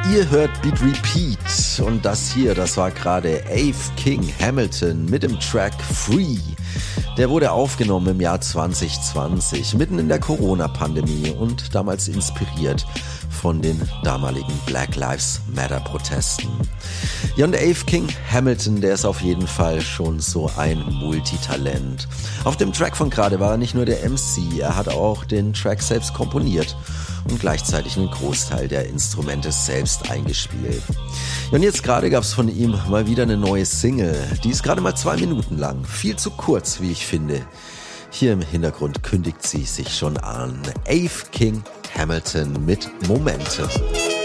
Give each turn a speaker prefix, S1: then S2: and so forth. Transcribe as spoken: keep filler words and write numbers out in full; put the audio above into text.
S1: Ihr hört Beat Repeat und das hier, das war gerade Ave King Hamilton mit dem Track Free. Der wurde aufgenommen im Jahr zwanzig zwanzig, mitten in der Corona-Pandemie und damals inspiriert von den damaligen Black Lives Matter Protesten. Ja, und Ave King Hamilton, der ist auf jeden Fall schon so ein Multitalent. Auf dem Track von gerade war er nicht nur der M C, er hat auch den Track selbst komponiert und gleichzeitig einen Großteil der Instrumente selbst eingespielt. Ja, und jetzt gerade gab es von ihm mal wieder eine neue Single. Die ist gerade mal zwei Minuten lang. Viel zu kurz, wie ich finde. Hier im Hintergrund kündigt sie sich schon an. Ave King Hamilton mit Momente.